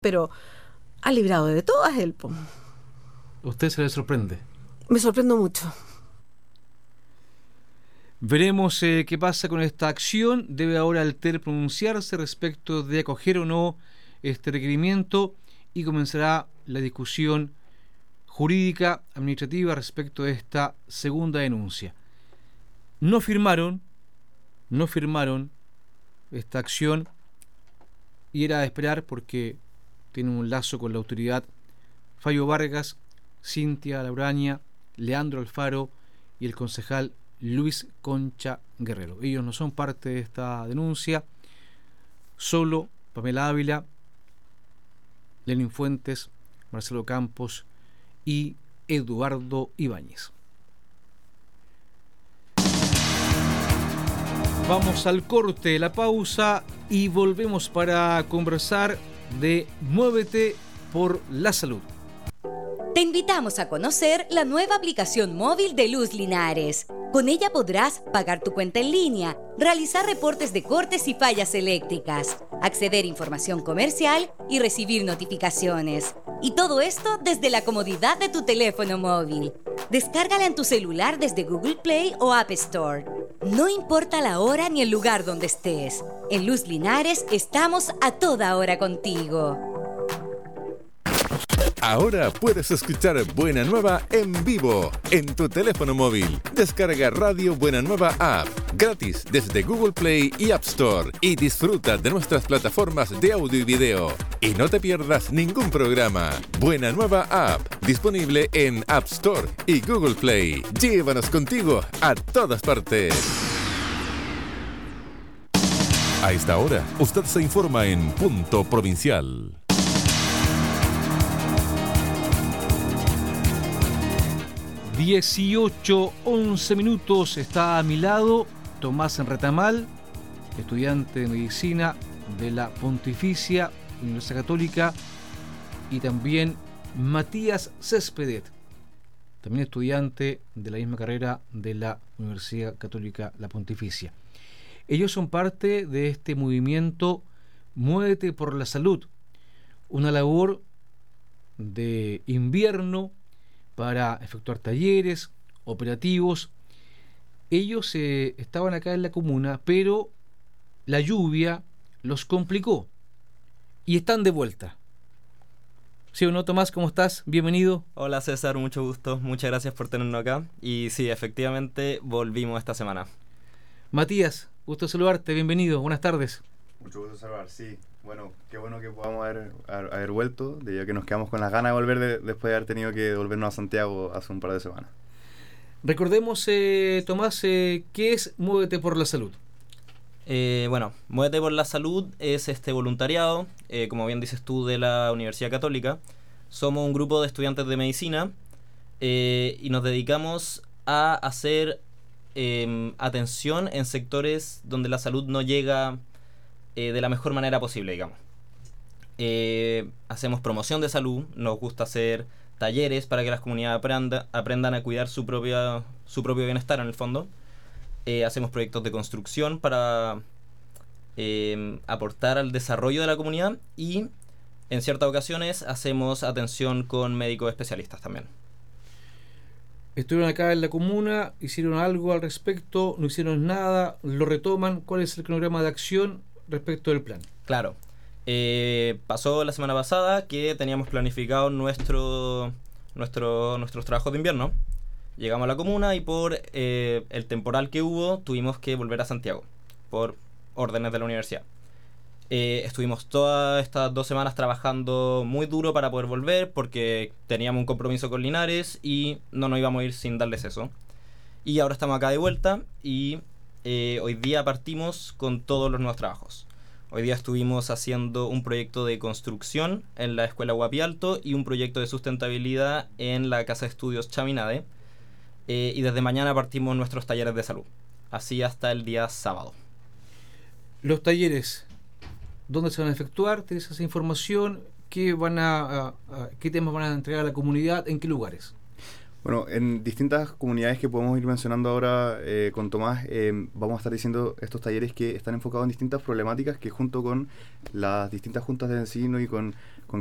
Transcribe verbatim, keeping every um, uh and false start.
pero ha librado de todas él, po. ¿Usted se le sorprende? Me sorprendo mucho. Veremos eh, qué pasa con esta acción. Debe ahora el T E R pronunciarse respecto de acoger o no este requerimiento y comenzará la discusión jurídica administrativa respecto de esta segunda denuncia. No firmaron, no firmaron esta acción y era de esperar porque tiene un lazo con la autoridad Fallo Vargas, Cintia Lauraña, Leandro Alfaro y el concejal Luis Concha Guerrero. Ellos no son parte de esta denuncia, solo Pamela Ávila, Lenín Fuentes, Marcelo Campos y Eduardo Ibáñez. Vamos al corte, la pausa y volvemos para conversar de Muévete por la Salud. Te invitamos a conocer la nueva aplicación móvil de Luz Linares. Con ella podrás pagar tu cuenta en línea, realizar reportes de cortes y fallas eléctricas, acceder a información comercial y recibir notificaciones. Y todo esto desde la comodidad de tu teléfono móvil. Descárgala en tu celular desde Google Play o App Store. No importa la hora ni el lugar donde estés. En Luz Linares estamos a toda hora contigo. Ahora puedes escuchar Buena Nueva en vivo en tu teléfono móvil. Descarga Radio Buena Nueva App gratis desde Google Play y App Store y disfruta de nuestras plataformas de audio y video. Y no te pierdas ningún programa. Buena Nueva App disponible en App Store y Google Play. Llévanos contigo a todas partes. A esta hora, usted se informa en Punto Provincial. dieciocho, once minutos, está a mi lado Tomás Retamal, estudiante de medicina de la Pontificia Universidad Católica, y también Matías Céspedet, también estudiante de la misma carrera de la Universidad Católica La Pontificia. Ellos son parte de este movimiento Muévete por la Salud, una labor de invierno para efectuar talleres, operativos. Ellos eh, estaban acá en la comuna, pero la lluvia los complicó y están de vuelta. ¿Sí o no, Tomás? ¿Cómo estás? Bienvenido. Hola, César, mucho gusto. Muchas gracias por tenernos acá. Y sí, efectivamente, volvimos esta semana. Matías, gusto saludarte. Bienvenido. Buenas tardes. Mucho gusto saludar, sí. Bueno, qué bueno que podamos haber, haber, haber vuelto, debido a que nos quedamos con las ganas de volver de, después de haber tenido que volvernos a Santiago hace un par de semanas. Recordemos, eh, Tomás, eh, ¿qué es Muévete por la Salud? Eh, bueno, Muévete por la Salud es este voluntariado, eh, como bien dices tú, de la Universidad Católica. Somos un grupo de estudiantes de medicina eh, y nos dedicamos a hacer eh, atención en sectores donde la salud no llega Eh, de la mejor manera posible, digamos. Eh, hacemos promoción de salud, nos gusta hacer talleres para que las comunidades aprenda, aprendan a cuidar su, propia, su propio bienestar en el fondo. Eh, hacemos proyectos de construcción para eh, aportar al desarrollo de la comunidad y en ciertas ocasiones hacemos atención con médicos especialistas también. Estuvieron acá en la comuna, hicieron algo al respecto, no hicieron nada, lo retoman. ¿Cuál es el cronograma de acción respecto del plan? Claro, eh, pasó la semana pasada que teníamos planificado nuestro, nuestro, nuestros trabajos de invierno. Llegamos a la comuna y por eh, el temporal que hubo tuvimos que volver a Santiago por órdenes de la universidad. Eh, estuvimos todas estas dos semanas trabajando muy duro para poder volver porque teníamos un compromiso con Linares y no nos íbamos a ir sin darles eso. Y ahora estamos acá de vuelta y Eh, hoy día partimos con todos los nuevos trabajos. Hoy día estuvimos haciendo un proyecto de construcción en la Escuela Guapi Alto y un proyecto de sustentabilidad en la Casa de Estudios Chaminade. Eh, y desde mañana partimos nuestros talleres de salud. Así hasta el día sábado. Los talleres, ¿dónde se van a efectuar? ¿Tienes esa información? ¿Qué, van a, a, a, ¿Qué temas van a entregar a la comunidad? ¿En qué lugares? Bueno, en distintas comunidades que podemos ir mencionando ahora eh, con Tomás, eh, vamos a estar diciendo estos talleres que están enfocados en distintas problemáticas que junto con las distintas juntas de vecinos y con